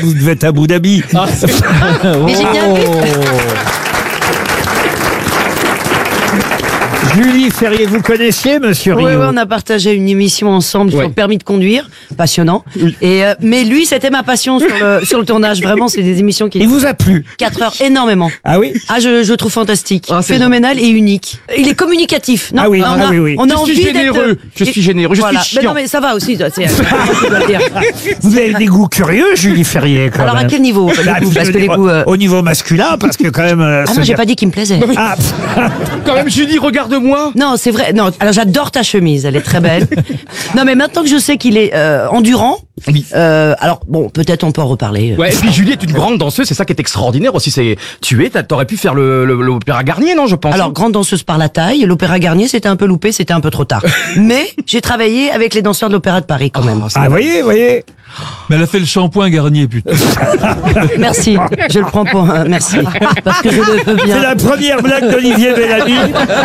vous devez être à Abu Dhabi. Mais j'ai bien vu. Julie Ferrier, vous connaissiez Monsieur Rio? Oui, on a partagé une émission ensemble sur le permis de conduire, passionnant. Et mais lui, c'était ma passion sur le tournage. Vraiment, c'est des émissions qui. Il vous a plu? 4 heures, énormément. Ah oui? Ah, je le trouve fantastique, phénoménal et unique. Il est communicatif. Non, Ah oui, on a, oui. On a Je envie suis généreux. Je suis généreux. Je Voilà. suis Mais chiant. non, mais ça va aussi. Ça, c'est, je dois le dire. Vous avez des goûts curieux, Julie Ferrier, quand Alors même. à quel niveau Bah, Parce que les goûts. Au niveau masculin, parce que quand même... Ah non, j'ai pas dit qu'il me plaisait. Ah, Quand même, Julie, regarde-moi. Non, c'est vrai. Non, alors j'adore ta chemise, elle est très belle. Non, mais maintenant que je sais qu'il est endurant, alors bon, peut-être on peut en reparler. Ouais, et puis Julie est une grande danseuse, c'est ça qui est extraordinaire aussi. T'aurais pu faire l'opéra Garnier, non, je pense. Alors, grande danseuse par la taille, l'Opéra Garnier, c'était un peu loupé, c'était un peu trop tard. Mais j'ai travaillé avec les danseurs de l'Opéra de Paris quand même. ah voyez. Mais elle a fait le shampoing Garnier, putain. Merci, je le prends pour merci, parce que je le veux C'est bien. la première blague d'Olivier Bellamy.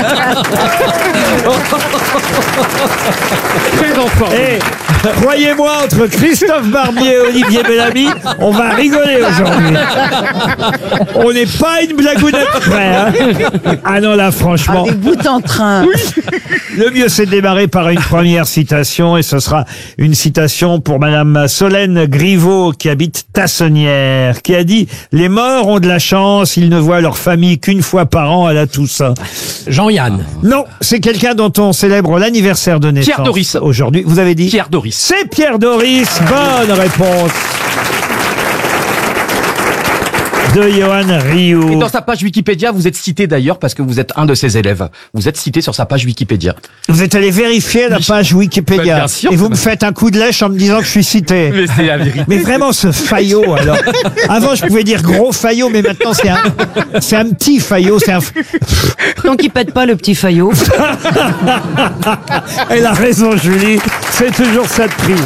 très enfant. Et croyez-moi, entre Christophe Barbier et Olivier Bellamy, on va rigoler aujourd'hui. On n'est pas une blagounette près. Hein. Ah non, là, franchement. Avec bout en train. Le mieux, c'est de démarrer par une première citation, et ce sera une citation pour Madame Solène Griveaux, qui habite Tassonnières, qui a dit « Les morts ont de la chance, ils ne voient leur famille qu'une fois par an à la Toussaint. » Jean-Yann. Non, c'est quelqu'un dont on célèbre l'anniversaire de naissance. Pierre Doris. Aujourd'hui. Vous avez dit Pierre Doris. C'est Pierre Doris. Bonne réponse de Johan Et Rioux. dans sa page Wikipédia, vous êtes cité d'ailleurs parce que vous êtes un de ses élèves. Vous êtes cité sur sa page Wikipédia. Vous êtes allé vérifier la page Wikipédia. Bien sûr. Et vous me faites un coup de lèche en me disant que je suis cité. Mais c'est la vérité. Mais vraiment, ce Fayot, alors. Avant, je pouvais dire gros Fayot, mais maintenant, c'est un petit Fayot. Tant qu'il pète pas le petit Fayot. Elle a raison, Julie. C'est toujours ça de prix.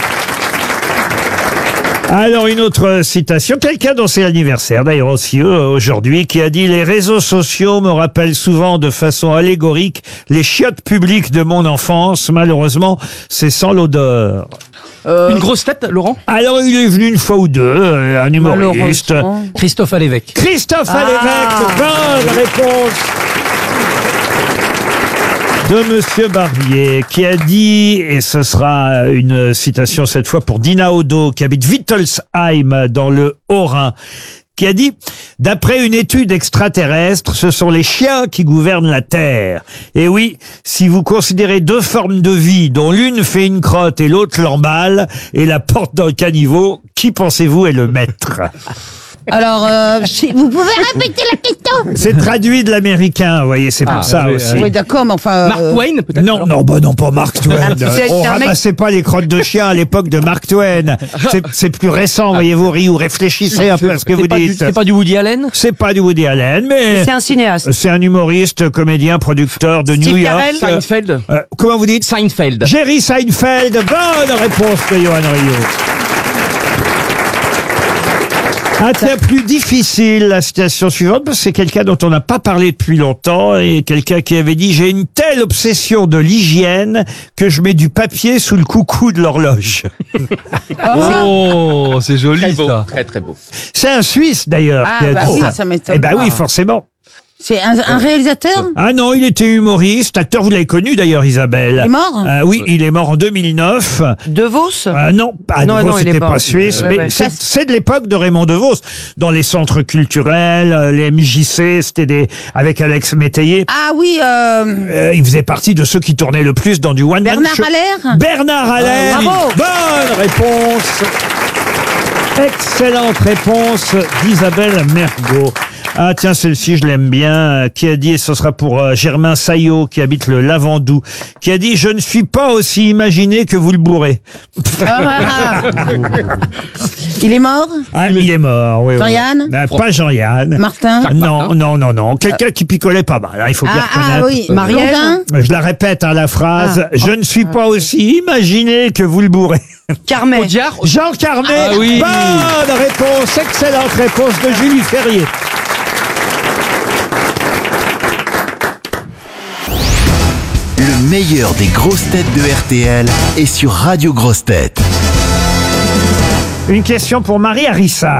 Alors, une autre citation. Quelqu'un dont c'est l'anniversaire, d'ailleurs aussi aujourd'hui, qui a dit « Les réseaux sociaux me rappellent souvent de façon allégorique les chiottes publiques de mon enfance. Malheureusement, c'est sans l'odeur. » Une grosse tête, Laurent. Alors, il est venu une fois ou deux, un humoriste. Christophe Alévèque. Christophe Alévèque, bonne réponse de Monsieur Barbier, qui a dit, et ce sera une citation cette fois pour Dina Odo, qui habite Wittelsheim dans le Haut-Rhin, qui a dit « D'après une étude extraterrestre, ce sont les chiens qui gouvernent la Terre. Et oui, si vous considérez deux formes de vie, dont l'une fait une crotte et l'autre l'emballe, et la porte dans le caniveau, qui pensez-vous est le maître ?» Alors, vous pouvez répéter la question? C'est traduit de l'américain, vous voyez, c'est pour ça aussi. Oui, d'accord, mais enfin... Mark Twain, peut-être. Non, non, pas Mark Twain. c'est On un mec- ramassait pas les crottes de chien à l'époque de Mark Twain. C'est plus récent, voyez-vous, Rioux. Réfléchissez un peu à ce que vous dites. C'est pas du Woody Allen? C'est pas du Woody Allen, mais C'est un cinéaste. c'est un humoriste, comédien, producteur de New Steve York. Carell Seinfeld. Comment vous dites? Seinfeld. Jerry Seinfeld. Bonne réponse de Johan Rioux. Ah tiens, plus difficile, la citation suivante, parce que c'est quelqu'un dont on n'a pas parlé depuis longtemps, et quelqu'un qui avait dit « J'ai une telle obsession de l'hygiène que je mets du papier sous le coucou de l'horloge. » Oh, c'est Très joli beau. ça. Très, très beau. C'est un Suisse, d'ailleurs. Ah, qui a bah dit oui, ça. ça m'étonne Eh ben pas. oui, forcément. C'est un réalisateur? Ah non, il était humoriste, acteur, vous l'avez connu d'ailleurs, Isabelle. Il est mort? Oui, il est mort en 2009. De Vos Non, pas Non, de Vos, non, il est c'était pas. pas suisse, Ouais, mais ouais. c'est de l'époque de Raymond DeVos. Dans les centres culturels, les MJC, c'était avec Alex Métayer. Ah oui, Il faisait partie de ceux qui tournaient le plus dans du one-man Bernard show. Haller? Bernard Haller. Bravo. Bonne réponse. Excellente réponse d'Isabelle Mergot. Ah tiens, celle-ci, je l'aime bien. Qui a dit, et ce sera pour Germain Saillot, qui habite le Lavandou, qui a dit « Je ne suis pas aussi imaginé que vous le bourrez. » Il est mort? Ah, il est mort, oui. Jean-Yann? Pas Jean-Yann. Martin? Non. Quelqu'un qui picolait pas mal, hein, il faut bien reconnaître. oui, Marielle? Blondin? Je la répète, hein, la phrase. Je ne suis pas aussi imaginé que vous le bourrez. Carmet. Audiard. Jean Carmet. Ah oui. Bonne réponse, excellente réponse de Julie Ferrier. Le meilleur des grosses têtes de RTL est sur Radio Grosses Têtes. Une question pour Marie Harissa.